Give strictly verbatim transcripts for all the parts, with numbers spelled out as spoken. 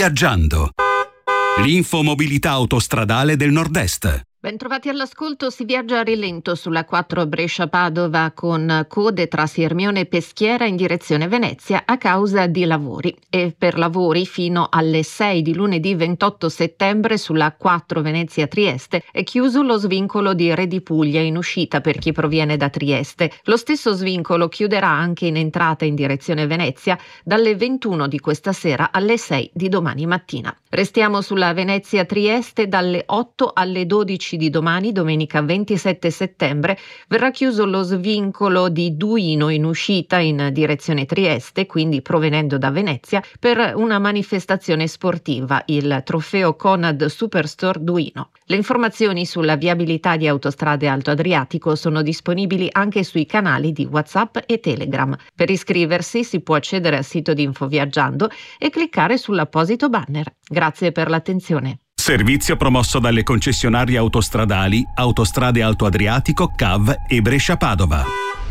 Viaggiando. L'infomobilità autostradale del Nord-Est. Bentrovati all'ascolto, si viaggia a rilento sulla quattro Brescia-Padova con code tra Sirmione e Peschiera in direzione Venezia a causa di lavori e per lavori fino alle sei di lunedì ventotto settembre sulla quattro Venezia-Trieste è chiuso lo svincolo di Re di Puglia in uscita per chi proviene da Trieste. Lo stesso svincolo chiuderà anche in entrata in direzione Venezia dalle ventuno di questa sera alle sei di domani mattina. Restiamo sulla Venezia-Trieste dalle otto alle dodici di domani, domenica ventisette settembre, verrà chiuso lo svincolo di Duino in uscita in direzione Trieste, quindi provenendo da Venezia, per una manifestazione sportiva, il trofeo Conad Superstore Duino. Le informazioni sulla viabilità di Autostrade Alto Adriatico sono disponibili anche sui canali di WhatsApp e Telegram. Per iscriversi si può accedere al sito di Infoviaggiando e cliccare sull'apposito banner. Grazie per l'attenzione. Servizio promosso dalle concessionarie autostradali Autostrade Alto Adriatico, C A V e Brescia-Padova.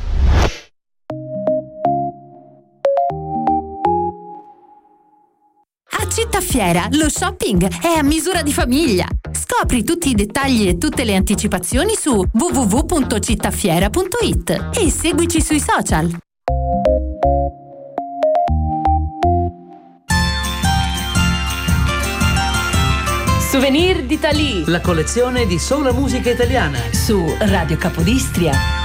A Cittafiera lo shopping è a misura di famiglia. Scopri tutti i dettagli e tutte le anticipazioni su w w w punto cittafiera punto i t e seguici sui social. Souvenir d'Italie, la collezione di sola musica italiana Su Radio Capodistria.